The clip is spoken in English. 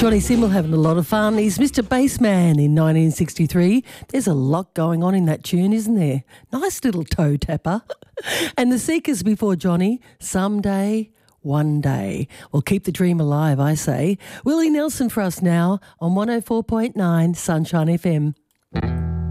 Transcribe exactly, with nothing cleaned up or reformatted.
Johnny Simmel having a lot of fun. He's Mister Bassman in nineteen sixty-three. There's a lot going on in that tune, isn't there? Nice little toe tapper. And the Seekers before Johnny, Someday, One Day. Well, keep the dream alive, I say. Willie Nelson for us now on one oh four point nine Sunshine F M.